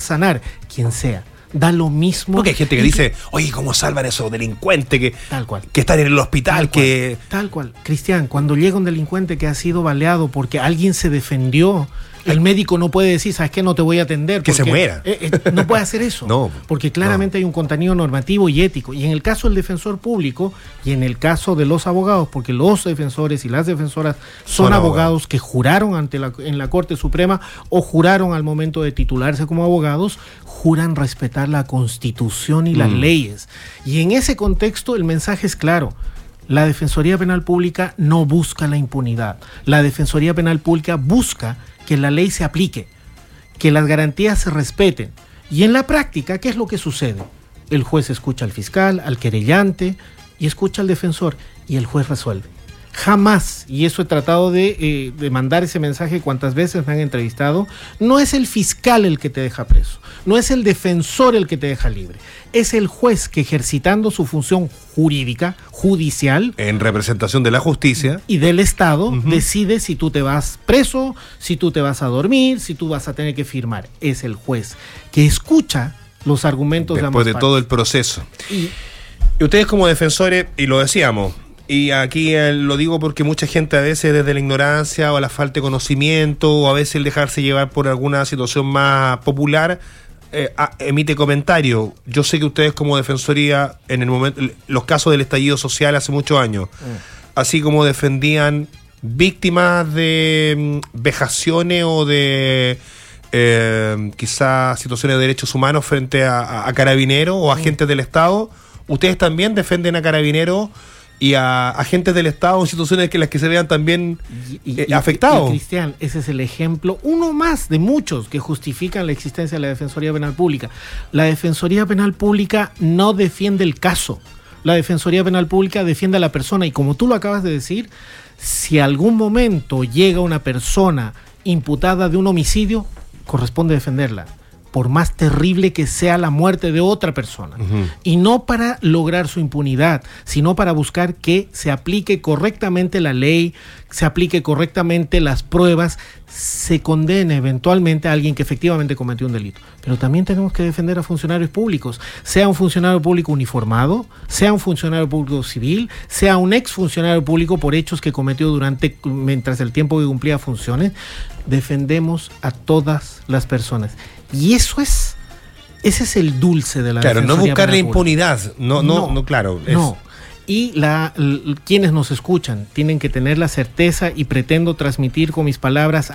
sanar, quien sea. Da lo mismo. Porque hay gente que dice, oye, ¿cómo salvan a esos delincuentes que están en el hospital? Tal cual. Cristian, cuando llega un delincuente que ha sido baleado porque alguien se defendió, el médico no puede decir, ¿sabes qué? No te voy a atender. Que se muera. No puede hacer eso. No, porque claramente hay un contenido normativo y ético. Y en el caso del defensor público y en el caso de los abogados, porque los defensores y las defensoras son abogados que juraron en la Corte Suprema o juraron al momento de titularse como abogados, juran respetar la Constitución y las leyes. Y en ese contexto el mensaje es claro. La Defensoría Penal Pública no busca la impunidad. La Defensoría Penal Pública busca que la ley se aplique, que las garantías se respeten. Y en la práctica, ¿qué es lo que sucede? El juez escucha al fiscal, al querellante y escucha al defensor y el juez resuelve. Jamás, y eso he tratado de mandar ese mensaje cuantas veces me han entrevistado, no es el fiscal el que te deja preso, no es el defensor el que te deja libre, es el juez que ejercitando su función jurídica, judicial, en representación de la justicia y del Estado, decide si tú te vas preso, si tú te vas a dormir, si tú vas a tener que firmar. Es el juez que escucha los argumentos de ambas partes. Después de todo el proceso. Y ustedes como defensores, y lo decíamos, y aquí lo digo porque mucha gente a veces desde la ignorancia o la falta de conocimiento o a veces el dejarse llevar por alguna situación más popular emite comentarios. Yo sé que ustedes como defensoría en el momento, los casos del estallido social hace muchos años, así como defendían víctimas de vejaciones o de quizás situaciones de derechos humanos frente a carabineros o agentes del Estado, ustedes también defienden a carabineros y a agentes del Estado en situaciones en las que se vean también afectados. Cristian, ese es el ejemplo, uno más de muchos que justifican la existencia de la Defensoría Penal Pública. La Defensoría Penal Pública no defiende el caso. La Defensoría Penal Pública defiende a la persona y como tú lo acabas de decir, si algún momento llega una persona imputada de un homicidio, corresponde defenderla, por más terrible que sea la muerte de otra persona. Y no para lograr su impunidad, sino para buscar que se aplique correctamente la ley, se aplique correctamente las pruebas, se condene eventualmente a alguien que efectivamente cometió un delito. Pero también tenemos que defender a funcionarios públicos, sea un funcionario público uniformado, sea un funcionario público civil, sea un ex funcionario público por hechos que cometió mientras el tiempo que cumplía funciones. Defendemos a todas las personas. Y ese es el dulce de la Defensoría. Claro, no buscar la impunidad. Claro. No. Y quienes nos escuchan tienen que tener la certeza, y pretendo transmitir con mis palabras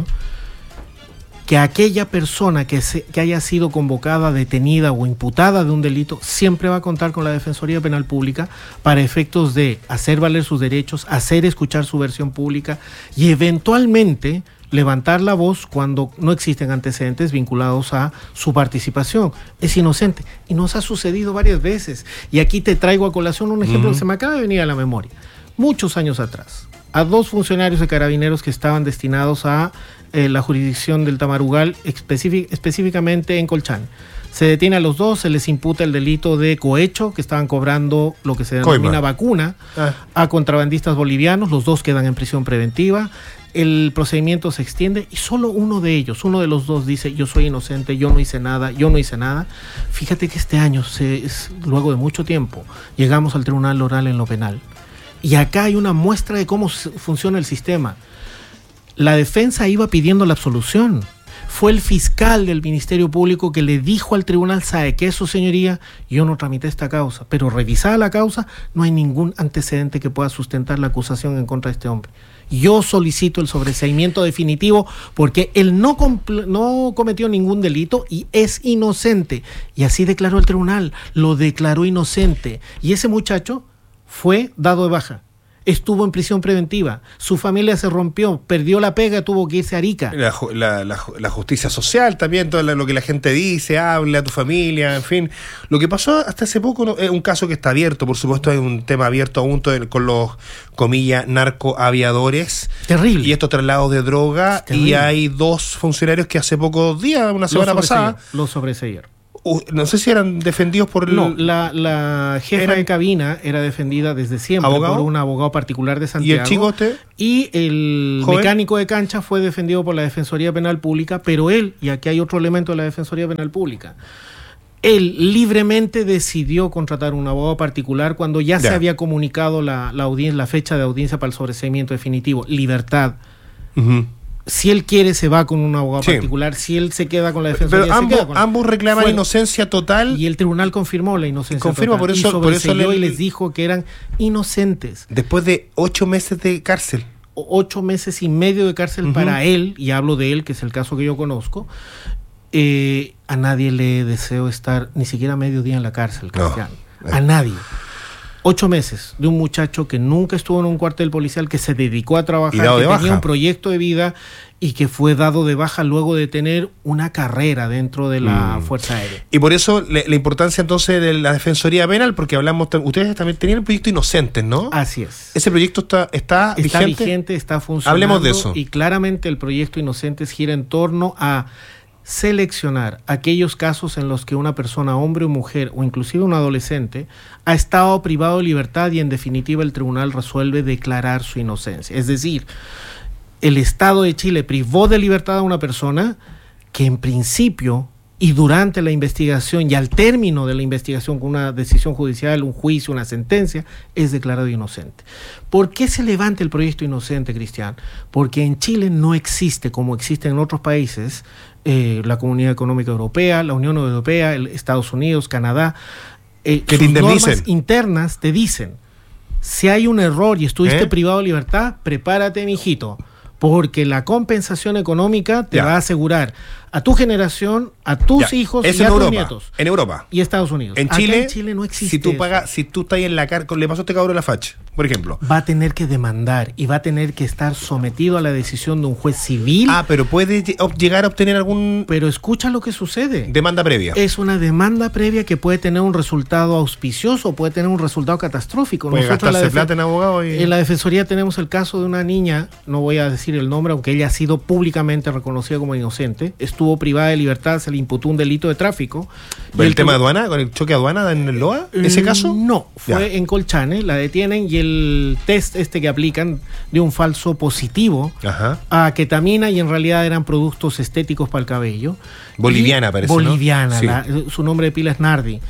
que aquella persona que haya sido convocada, detenida o imputada de un delito, siempre va a contar con la Defensoría Penal Pública para efectos de hacer valer sus derechos, hacer escuchar su versión pública y eventualmente levantar la voz cuando no existen antecedentes vinculados a su participación. Es inocente. Y nos ha sucedido varias veces. Y aquí te traigo a colación un ejemplo que se me acaba de venir a la memoria. Muchos años atrás, a 2 funcionarios de carabineros que estaban destinados a la jurisdicción del Tamarugal, específicamente en Colchán. Se detiene a los 2, se les imputa el delito de cohecho, que estaban cobrando lo que se denomina vacuna a contrabandistas bolivianos. Los 2 quedan en prisión preventiva. El procedimiento se extiende y solo uno de los 2 dice: yo soy inocente, yo no hice nada. Fíjate que este año, luego de mucho tiempo, llegamos al Tribunal Oral en lo penal. Y acá hay una muestra de cómo funciona el sistema. La defensa iba pidiendo la absolución. Fue el fiscal del Ministerio Público que le dijo al tribunal: ¿sabe qué, su señoría? Yo no tramité esta causa, pero revisada la causa, no hay ningún antecedente que pueda sustentar la acusación en contra de este hombre. Yo solicito el sobreseimiento definitivo porque él no cometió ningún delito y es inocente. Y así declaró el tribunal, lo declaró inocente. Y ese muchacho fue dado de baja. Estuvo en prisión preventiva, su familia se rompió, perdió la pega, tuvo que irse a Arica. La justicia social también, todo lo que la gente dice, habla, tu familia, en fin. Lo que pasó hasta hace poco es un caso que está abierto, por supuesto, hay un tema abierto aún con los, comillas, narcoaviadores. Terrible. Y estos traslados de droga, y hay 2 funcionarios que hace pocos días, una semana pasada, los sobreseyeron. no sé si eran defendidos por el... No, la jefa de cabina era defendida desde siempre por un abogado particular de Santiago. ¿Y el chico usted? Y el mecánico de cancha fue defendido por la Defensoría Penal Pública, pero él, y aquí hay otro elemento de la Defensoría Penal Pública, él libremente decidió contratar un abogado particular cuando ya se había comunicado la fecha de audiencia para el sobreseimiento definitivo. Libertad. Si él quiere, se va con un abogado particular. Si él se queda con la defensoría, pero ambos reclaman inocencia total. Y el tribunal confirmó la inocencia total. Por eso, y les dijo que eran inocentes. Después de 8 meses de cárcel. 8 meses y medio de cárcel para él, y hablo de él, que es el caso que yo conozco. A nadie le deseo estar ni siquiera medio día en la cárcel, Cristian. No. A nadie. 8 meses de un muchacho que nunca estuvo en un cuartel policial, que se dedicó a trabajar, que tenía un proyecto de vida y que fue dado de baja luego de tener una carrera dentro de la Fuerza Aérea. Y por eso la importancia entonces de la Defensoría Penal, porque hablamos, ustedes también tenían el proyecto Inocentes, ¿no? Así es. ¿Ese proyecto está vigente? Está funcionando. Hablemos de eso. Y claramente el proyecto Inocentes gira en torno a seleccionar aquellos casos en los que una persona, hombre o mujer, o inclusive un adolescente, ha estado privado de libertad y en definitiva el tribunal resuelve declarar su inocencia. Es decir, el Estado de Chile privó de libertad a una persona que en principio y durante la investigación y al término de la investigación con una decisión judicial, un juicio, una sentencia, es declarado inocente. ¿Por qué se levanta el proyecto Inocente, Cristian? Porque en Chile no existe, como existe en otros países, la Comunidad Económica Europea, la Unión Europea, Estados Unidos, Canadá, que te indemnicen. Normas internas te dicen, si hay un error y estuviste privado de libertad, prepárate, mijito, porque la compensación económica te va a asegurar a tu generación, a tus hijos y a tus nietos. En Europa. Y Estados Unidos. En Chile no existe si tú estás en la cárcel, le pasó a este cabrón la facha, por ejemplo. Va a tener que demandar y va a tener que estar sometido a la decisión de un juez civil. Pero puede llegar a obtener algún... Pero escucha lo que sucede. Demanda previa. Es una demanda previa que puede tener un resultado auspicioso, puede tener un resultado catastrófico. Puede gastarse plata en abogado y... En la Defensoría tenemos el caso de una niña, no voy a decir el nombre, aunque ella ha sido públicamente reconocida como inocente, estuvo privada de libertad, se le imputó un delito de tráfico. ¿El tema de aduana, con el choque de aduana en el LOA? ¿Ese caso? No, fue en Colchane, la detienen y el test que aplican de un falso positivo a ketamina y en realidad eran productos estéticos para el cabello. Boliviana, parece, Boliviana, ¿no? Su nombre de pila es Nardi.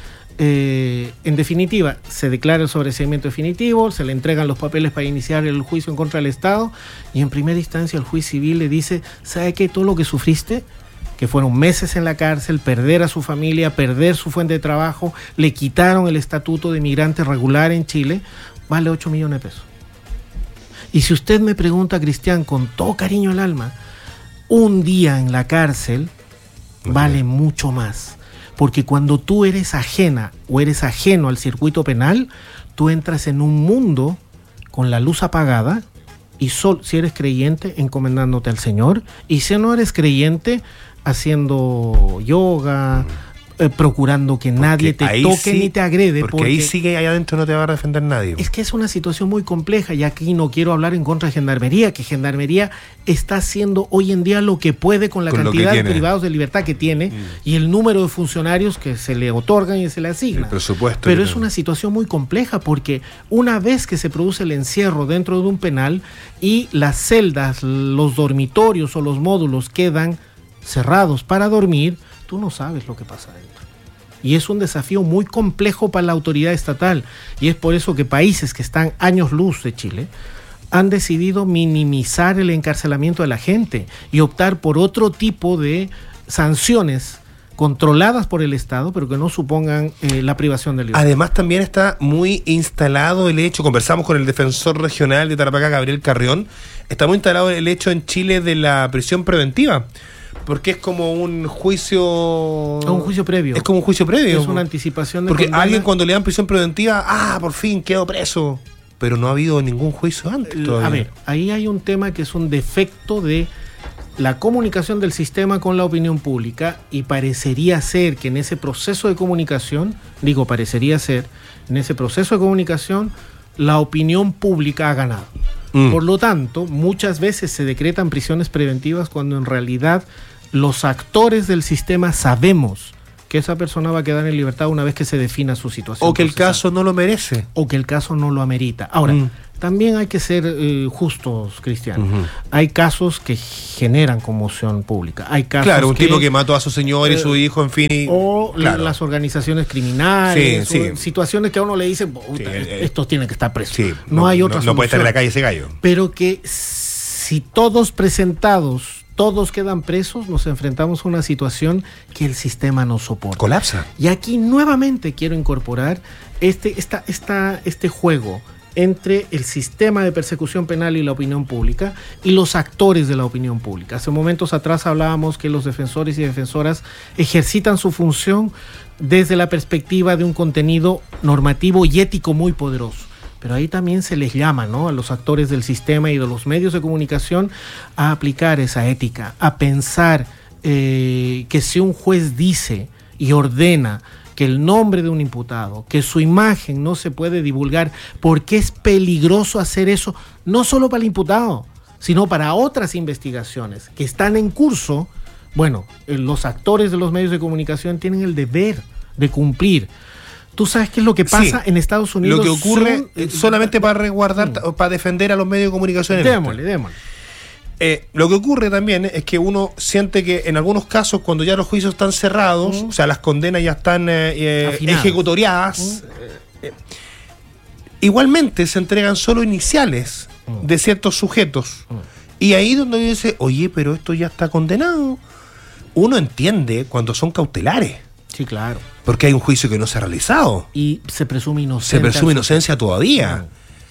En definitiva, se declara el sobreseimiento definitivo, se le entregan los papeles para iniciar el juicio en contra del Estado y en primera instancia el juez civil le dice, ¿sabe qué? Todo lo que sufriste, que fueron meses en la cárcel, perder a su familia, perder su fuente de trabajo, le quitaron el estatuto de migrante regular en Chile, vale 8 millones de pesos. Y si usted me pregunta, Cristian, con todo cariño al alma, un día en la cárcel vale mucho más. Porque cuando tú eres ajena o eres ajeno al circuito penal, tú entras en un mundo con la luz apagada y si eres creyente, encomendándote al Señor, y si no eres creyente, haciendo yoga, procurando que nadie te toque ni te agrede. Porque ahí sí que ahí adentro no te va a defender nadie. Es que es una situación muy compleja y aquí no quiero hablar en contra de Gendarmería, que Gendarmería está haciendo hoy en día lo que puede con la cantidad de privados de libertad que tiene y el número de funcionarios que se le otorgan y se le asignan. El presupuesto. Pero es una situación muy compleja porque una vez que se produce el encierro dentro de un penal y las celdas, los dormitorios o los módulos quedan cerrados para dormir, tú no sabes lo que pasa adentro. Y es un desafío muy complejo para la autoridad estatal. Y es por eso que países que están años luz de Chile han decidido minimizar el encarcelamiento de la gente y optar por otro tipo de sanciones controladas por el Estado, pero que no supongan la privación de libertad. Además, también está muy instalado el hecho, conversamos con el defensor regional de Tarapacá, Gabriel Carrión, está muy instalado el hecho en Chile de la prisión preventiva. Porque es como un juicio... Es un juicio previo. Es como un juicio previo. Es una anticipación de... Porque condena. Alguien cuando le dan prisión preventiva, por fin quedó preso. Pero no ha habido ningún juicio antes todavía. A ver, ahí hay un tema que es un defecto de la comunicación del sistema con la opinión pública y parecería ser que en ese proceso de comunicación, en ese proceso de comunicación, la opinión pública ha ganado. Por lo tanto, muchas veces se decretan prisiones preventivas cuando en realidad los actores del sistema sabemos que esa persona va a quedar en libertad una vez que se defina su situación. O que el caso no lo merece. O que el caso no lo amerita. Ahora, también hay que ser justos, Cristian. Hay casos que generan conmoción pública. Hay casos claro, un tipo que mató a su señor y su hijo, en fin. O las organizaciones criminales, sí. situaciones que a uno le dicen, estos tienen que estar presos. Sí, no hay otra solución. No puede estar en la calle ese gallo. Pero que si todos presentados, todos quedan presos, nos enfrentamos a una situación que el sistema no soporta. Colapsa. Y aquí nuevamente quiero incorporar este juego entre el sistema de persecución penal y la opinión pública y los actores de la opinión pública. Hace momentos atrás hablábamos que los defensores y defensoras ejercitan su función desde la perspectiva de un contenido normativo y ético muy poderoso. Pero ahí también se les llama, ¿no?, a los actores del sistema y de los medios de comunicación a aplicar esa ética, a pensar que si un juez dice y ordena que el nombre de un imputado, que su imagen no se puede divulgar porque es peligroso hacer eso, no solo para el imputado, sino para otras investigaciones que están en curso, bueno, los actores de los medios de comunicación tienen el deber de cumplir. ¿Tú sabes qué es lo que pasa en Estados Unidos? Lo que ocurre solamente para resguardar, para defender a los medios de comunicación. Démosle. Lo que ocurre también es que uno siente que en algunos casos, cuando ya los juicios están cerrados, o sea, las condenas ya están ejecutoriadas, igualmente se entregan solo iniciales de ciertos sujetos. Y ahí donde dice, oye, pero esto ya está condenado. Uno entiende cuando son cautelares. Sí, claro. Porque hay un juicio que no se ha realizado. Y se presume inocencia. Se presume inocencia todavía.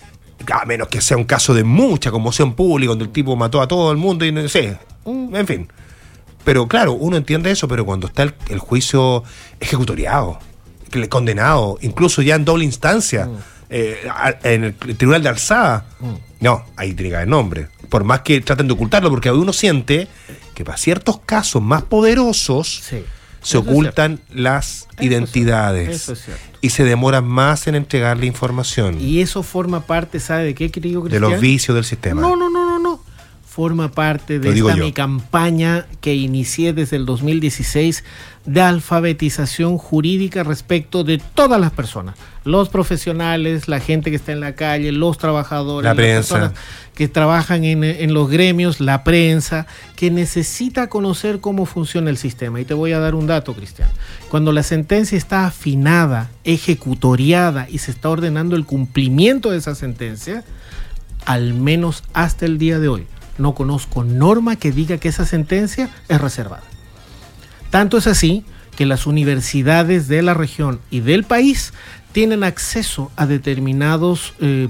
A menos que sea un caso de mucha conmoción pública, donde el tipo mató a todo el mundo y no sé. En fin. Pero claro, uno entiende eso, pero cuando está el juicio ejecutoriado, condenado, incluso ya en doble instancia, en el tribunal de alzada, no, ahí tiene que haber nombre. Por más que traten de ocultarlo, porque uno siente que para ciertos casos más poderosos se ocultan las identidades. Eso es cierto. Y se demoran más en entregar la información. Y eso forma parte, ¿sabe de qué, querido Cristian? De los vicios del sistema. No. Forma parte de mi campaña que inicié desde el 2016 de alfabetización jurídica respecto de todas las personas. Los profesionales, la gente que está en la calle, los trabajadores, la prensa, las personas que trabajan en los gremios, la prensa, que necesita conocer cómo funciona el sistema. Y te voy a dar un dato, Cristian. Cuando la sentencia está afinada, ejecutoriada y se está ordenando el cumplimiento de esa sentencia, al menos hasta el día de hoy, no conozco norma que diga que esa sentencia es reservada. Tanto es así que las universidades de la región y del país tienen acceso a determinadas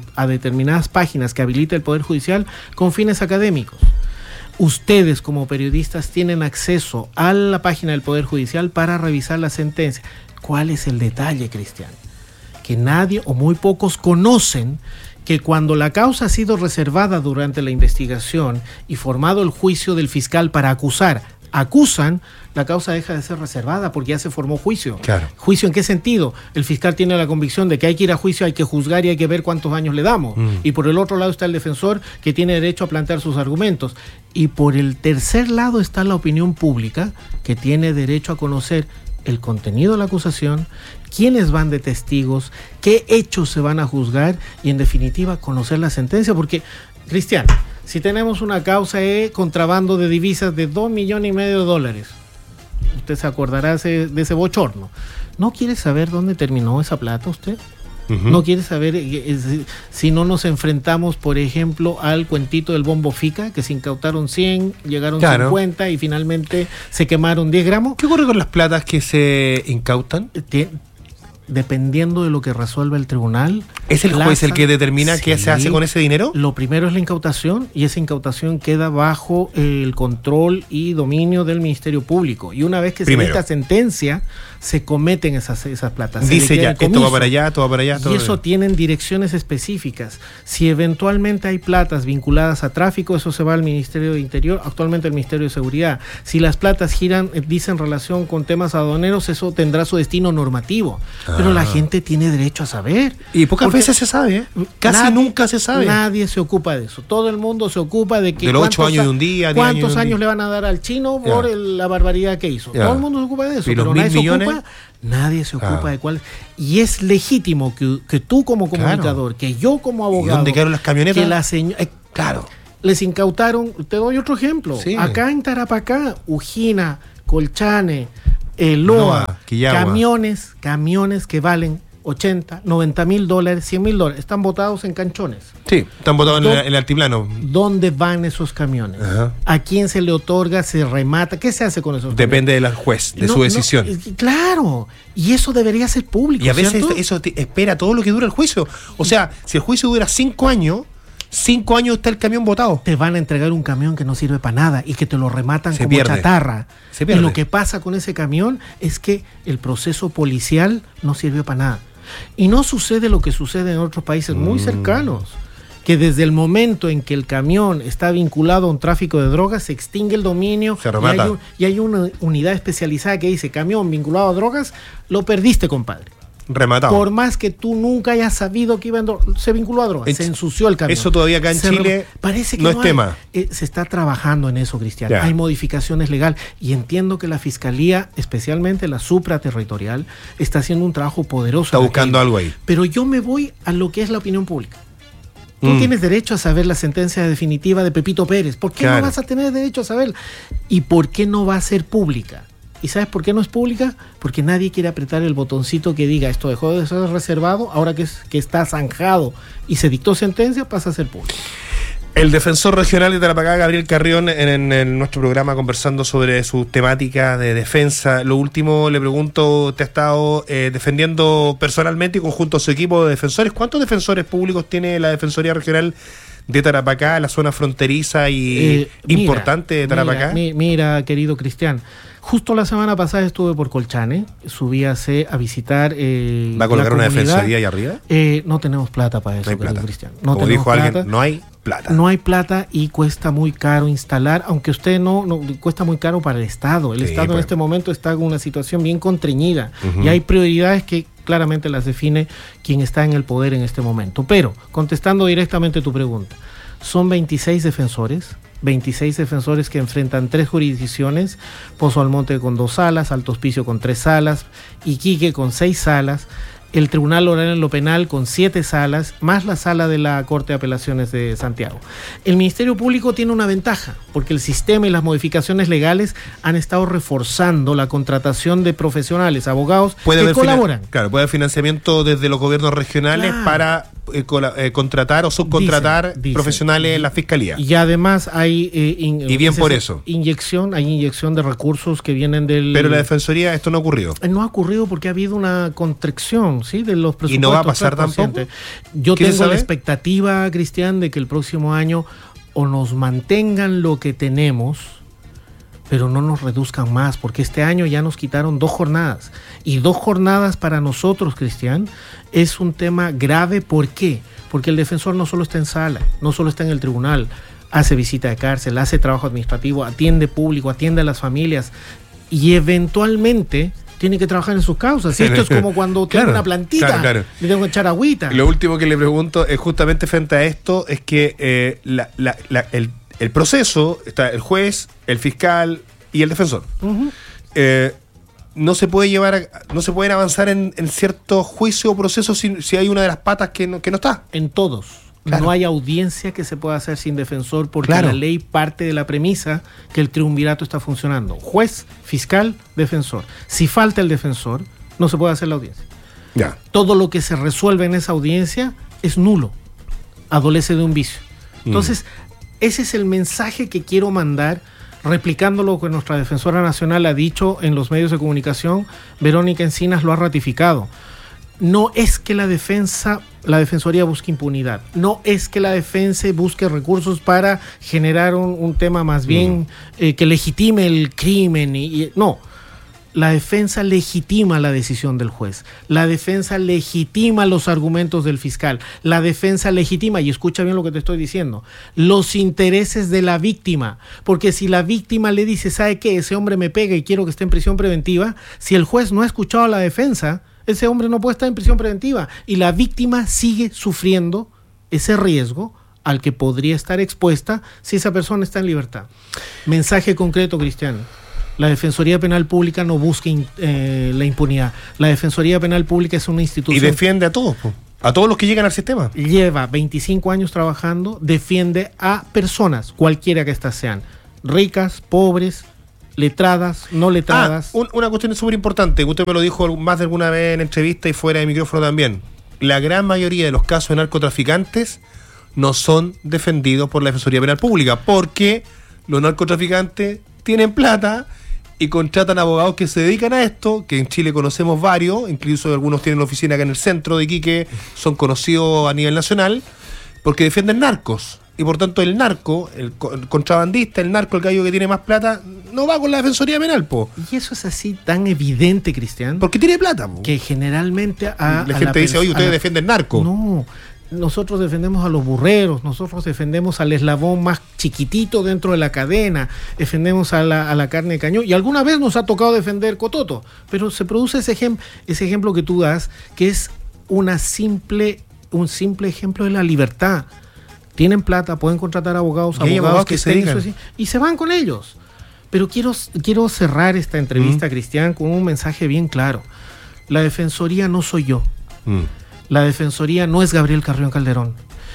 páginas que habilita el Poder Judicial con fines académicos. Ustedes como periodistas tienen acceso a la página del Poder Judicial para revisar la sentencia. ¿Cuál es el detalle, Cristian? Que nadie o muy pocos conocen que cuando la causa ha sido reservada durante la investigación y formado el juicio del fiscal para acusan, la causa deja de ser reservada porque ya se formó juicio. Claro. ¿Juicio en qué sentido? El fiscal tiene la convicción de que hay que ir a juicio, hay que juzgar y hay que ver cuántos años le damos. Y por el otro lado está el defensor que tiene derecho a plantear sus argumentos. Y por el tercer lado está la opinión pública que tiene derecho a conocer el contenido de la acusación, quiénes van de testigos, qué hechos se van a juzgar y en definitiva conocer la sentencia. Porque, Cristian, si tenemos una causa de contrabando de divisas de $2,5 millones, usted se acordará de ese bochorno. ¿No quiere saber dónde terminó esa plata usted? ¿No quiere saber si no nos enfrentamos, por ejemplo, al cuentito del Bombo Fica, que se incautaron 100, llegaron 50 y finalmente se quemaron 10 gramos? ¿Qué ocurre con las platas que se incautan? Dependiendo de lo que resuelva el tribunal. ¿Es el juez el que determina qué se hace con ese dinero? Lo primero es la incautación y esa incautación queda bajo el control y dominio del Ministerio Público. Y una vez que se emita sentencia, se cometen esas platas. Dice ya, esto va para allá, esto va para allá. Y eso tienen direcciones específicas. Si eventualmente hay platas vinculadas a tráfico, eso se va al Ministerio de Interior, actualmente al Ministerio de Seguridad. Si las platas dicen relación con temas aduaneros, eso tendrá su destino normativo. Pero la gente tiene derecho a saber. Y pocas veces se sabe, casi nunca se sabe. Nadie se ocupa de eso. Todo el mundo se ocupa de que... De los 8 años de un día, 10 ¿cuántos años le van a dar al chino por la barbaridad que hizo? Todo el mundo se ocupa de eso. ¿Y pero nadie se ocupa de cuál. Y es legítimo que tú como comunicador, que yo como abogado... ¿Y dónde quedaron las camionetas? Que la señora... Les incautaron, te doy otro ejemplo. Sí. Acá en Tarapacá, Ujina, Colchane, Loa, camiones que valen 80, 90 mil dólares, 100 mil dólares, están botados en canchones. Sí, están botados en el altiplano. ¿Dónde van esos camiones? Ajá. ¿A quién se le otorga, se remata? ¿Qué se hace con esos camiones? Depende del juez, de su decisión. Claro, y eso debería ser público. Y a veces ¿cierto? eso espera todo lo que dura el juicio. O sea, si el juicio dura 5 años... 5 años está el camión botado. Te van a entregar un camión que no sirve para nada y que te lo rematan como chatarra. Y lo que pasa con ese camión es que el proceso policial no sirvió para nada. Y no sucede lo que sucede en otros países muy cercanos, que desde el momento en que el camión está vinculado a un tráfico de drogas, se extingue el dominio. Se remata. Y hay una unidad especializada que dice, camión vinculado a drogas, lo perdiste, compadre. Rematado. Por más que tú nunca hayas sabido que iba se vinculó a drogas, se ensució el camión. Eso todavía acá en Chile parece que no es tema. Se está trabajando en eso, Cristian. Hay modificaciones legales y entiendo que la Fiscalía, especialmente la supraterritorial, está haciendo un trabajo poderoso. Está buscando algo ahí. Pero yo me voy a lo que es la opinión pública. Tú tienes derecho a saber la sentencia definitiva de Pepito Pérez. ¿Por qué no vas a tener derecho a saberla? ¿Y por qué no va a ser pública? ¿Y sabes por qué no es pública? Porque nadie quiere apretar el botoncito que diga esto dejó de ser reservado, ahora que está zanjado y se dictó sentencia, pasa a ser público. El defensor regional de Tarapacá, Gabriel Carrión, en nuestro programa conversando sobre su temática de defensa. Lo último, le pregunto, te ha estado defendiendo personalmente y conjunto a su equipo de defensores. ¿Cuántos defensores públicos tiene la Defensoría Regional de Tarapacá, la zona fronteriza y importante de Tarapacá? Mira, querido Cristian, justo la semana pasada estuve por Colchane, subí a visitar ¿Va a colocar una defensoría ahí arriba? No tenemos plata para eso, no hay plata. Cristian. Como dijo alguien, no hay plata. No hay plata y cuesta muy caro instalar, aunque usted no cuesta muy caro para el Estado. El Estado en este momento está en una situación bien contrañida y hay prioridades que claramente las define quien está en el poder en este momento. Pero, contestando directamente tu pregunta, son 26 defensores que enfrentan 3 jurisdicciones, Pozo Almonte con 2 salas, Alto Hospicio con 3 salas, Iquique con 6 salas, el Tribunal Oral en lo Penal con 7 salas, más la sala de la Corte de Apelaciones de Santiago. El Ministerio Público tiene una ventaja, porque el sistema y las modificaciones legales han estado reforzando la contratación de profesionales, abogados que colaboran. Puede haber financiamiento desde los gobiernos regionales para contratar o subcontratar profesionales en la Fiscalía. Y además hay inyección de recursos que vienen del... Pero la Defensoría esto no ha ocurrido. No ha ocurrido porque ha habido una contracción, ¿sí?, de los presupuestos. ¿Y no va a pasar tampoco? Yo tengo la expectativa, Cristian, de que el próximo año o nos mantengan lo que tenemos, pero no nos reduzcan más, porque este año ya nos quitaron 2 jornadas. Y 2 jornadas para nosotros, Cristian, es un tema grave. ¿Por qué? Porque el defensor no solo está en sala, no solo está en el tribunal, hace visita de cárcel, hace trabajo administrativo, atiende público, atiende a las familias y eventualmente tiene que trabajar en sus causas. Esto es como cuando tiene una plantita, le tengo que echar agüita. Lo último que le pregunto es justamente frente a esto, es que el proceso, está el juez, el fiscal y el defensor. No se pueden avanzar en cierto juicio o proceso si hay una de las patas que no está. En todos. No hay audiencia que se pueda hacer sin defensor porque la ley parte de la premisa que el triunvirato está funcionando. Juez, fiscal, defensor. Si falta el defensor, no se puede hacer la audiencia. Todo lo que se resuelve en esa audiencia es nulo. Adolece de un vicio. Entonces, ese es el mensaje que quiero mandar, replicando lo que nuestra defensora nacional ha dicho en los medios de comunicación. Verónica Encinas lo ha ratificado. No es que la Defensoría busque impunidad, no es que la defensa busque recursos para generar un tema más bien que legitime el crimen. No, la defensa legitima la decisión del juez, la defensa legitima los argumentos del fiscal, la defensa legitima, y escucha bien lo que te estoy diciendo, los intereses de la víctima, porque si la víctima le dice, ¿sabe qué? Ese hombre me pega y quiero que esté en prisión preventiva, si el juez no ha escuchado a la defensa, ese hombre no puede estar en prisión preventiva y la víctima sigue sufriendo ese riesgo al que podría estar expuesta si esa persona está en libertad. Mensaje concreto, Cristian. La Defensoría Penal Pública no busca la impunidad. La Defensoría Penal Pública es una institución... Y defiende a todos, a todos los que llegan al sistema. Lleva 25 años trabajando, defiende a personas, cualquiera que éstas sean, ricas, pobres, letradas, no letradas. Una cuestión súper importante, usted me lo dijo más de alguna vez en entrevista y fuera de micrófono también. La gran mayoría de los casos de narcotraficantes no son defendidos por la Defensoría Penal Pública, porque los narcotraficantes tienen plata y contratan abogados que se dedican a esto, que en Chile conocemos varios, incluso algunos tienen oficina acá en el centro de Iquique, son conocidos a nivel nacional, porque defienden narcos. Y por tanto el narco, el contrabandista, el narco, el gallo que tiene más plata, no va con la Defensoría Penal, po. Y eso es así tan evidente, Cristian. Porque tiene plata, po. Que generalmente la gente dice, oye, ustedes defienden narco. No, nosotros defendemos a los burreros, nosotros defendemos al eslabón más chiquitito dentro de la cadena, defendemos a la carne de cañón, y alguna vez nos ha tocado defender cototo, pero se produce ese ejemplo que tú das, que es un simple ejemplo de la libertad. Tienen plata, pueden contratar abogados que se dedican así, y se van con ellos. Pero quiero cerrar esta entrevista, Cristian, con un mensaje bien claro. La Defensoría no soy yo. La Defensoría no es Gabriel Carrión Calderón.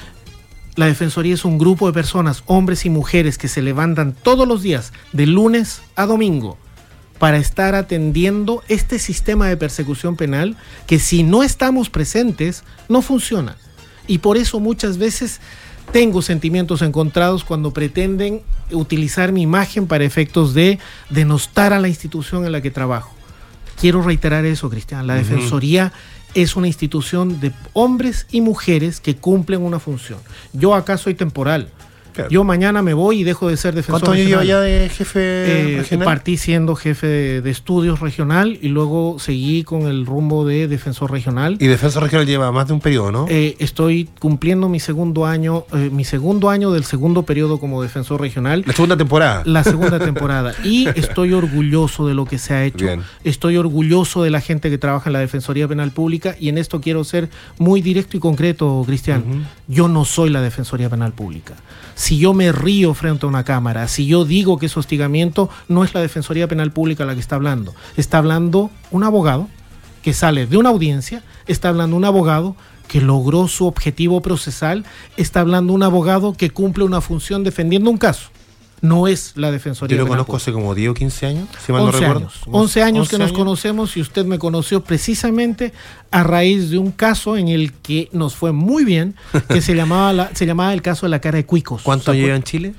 La Defensoría es un grupo de personas, hombres y mujeres, que se levantan todos los días, de lunes a domingo, para estar atendiendo este sistema de persecución penal que, si no estamos presentes, no funciona. Y por eso muchas veces tengo sentimientos encontrados cuando pretenden utilizar mi imagen para efectos de denostar a la institución en la que trabajo. Quiero reiterar eso, Cristian. La Defensoría es una institución de hombres y mujeres que cumplen una función. Yo acá soy temporal. Claro. Yo mañana me voy y dejo de ser defensor regional. ¿Cuántos años lleva ya de jefe regional? Partí siendo jefe de estudios regional y luego seguí con el rumbo de defensor regional. ¿Y defensor regional lleva más de un periodo, no? Estoy cumpliendo mi segundo año del segundo periodo como defensor regional. ¿La segunda temporada? La segunda temporada. Y estoy orgulloso de lo que se ha hecho. Bien. Estoy orgulloso de la gente que trabaja en la Defensoría Penal Pública, y en esto quiero ser muy directo y concreto, Cristian. Yo no soy la Defensoría Penal Pública. Si yo me río frente a una cámara, si yo digo que es hostigamiento, no es la Defensoría Penal Pública la que está hablando. Está hablando un abogado que sale de una audiencia, está hablando un abogado que logró su objetivo procesal, está hablando un abogado que cumple una función defendiendo un caso. No es la Defensoría Penal Pública. Yo lo conozco hace como 10 o 15 años, si mal no recuerdo. 11 años que nos conocemos, y usted me conoció precisamente a raíz de un caso en el que nos fue muy bien, que se llamaba el caso de la cara de Cuicos. ¿Cuánto lleva en Chile?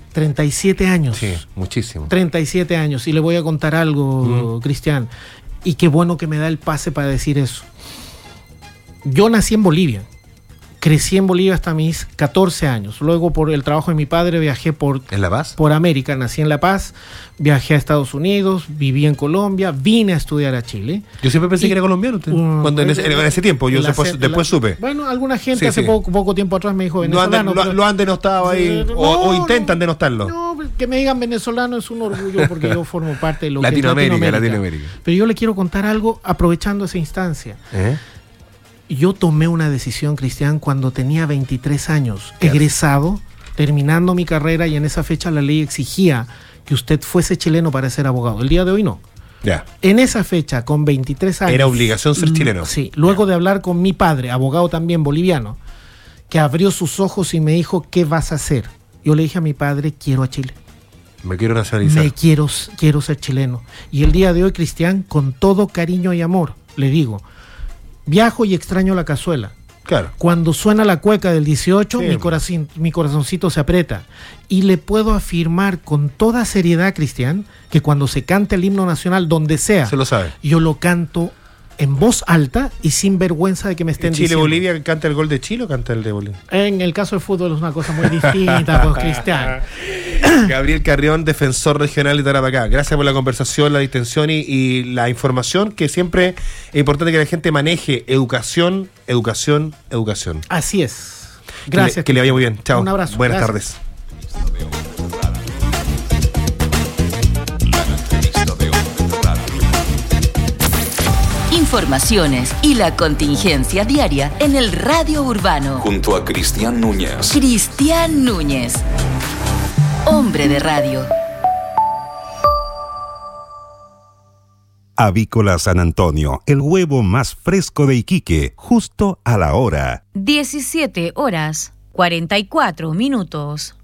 37 años. Sí, muchísimo. 37 años. Y le voy a contar algo, Cristian, y qué bueno que me da el pase para decir eso. Yo nací en Bolivia. Crecí en Bolivia hasta mis 14 años. Luego, por el trabajo de mi padre, viajé ¿En La Paz? Por América. Nací en La Paz, viajé a Estados Unidos, viví en Colombia, vine a estudiar a Chile. Yo siempre pensé que era colombiano usted. Cuando en ese tiempo, yo después supe. Bueno, alguna gente hace poco tiempo atrás me dijo venezolano. Lo han denostado ahí, o intentan denostarlo. No, que me digan venezolano es un orgullo, porque yo formo parte de lo que es Latinoamérica. Pero yo le quiero contar algo aprovechando esa instancia. Yo tomé una decisión, Cristian, cuando tenía 23 años, egresado, terminando mi carrera, y en esa fecha la ley exigía que usted fuese chileno para ser abogado. El día de hoy no. En esa fecha, con 23 años... Era obligación ser chileno. Sí, luego de hablar con mi padre, abogado también boliviano, que abrió sus ojos y me dijo, ¿qué vas a hacer? Yo le dije a mi padre, quiero a Chile. Me quiero nacionalizar. Quiero ser chileno. Y el día de hoy, Cristian, con todo cariño y amor, le digo... Viajo y extraño la cazuela. Claro. Cuando suena la cueca del 18, mi corazoncito se aprieta. Y le puedo afirmar con toda seriedad, Cristian, que cuando se canta el himno nacional, donde sea, se lo sabe. Yo lo canto en voz alta y sin vergüenza de que me estén diciendo. ¿Chile-Bolivia canta el gol de Chile o canta el de Bolivia? En el caso del fútbol es una cosa muy distinta, pues, Cristian. Gabriel Carrión, defensor regional de Tarapacá. Gracias por la conversación, la distensión y la información, que siempre es importante que la gente maneje. Educación. Así es. Gracias. Que le vaya muy bien. Chao. Un abrazo. Buenas tardes. informaciones y la contingencia diaria en el Radio Urbano. Junto a Cristian Núñez. Cristian Núñez, hombre de radio. Avícola San Antonio, el huevo más fresco de Iquique, justo a la hora. 17 horas, 44 minutos.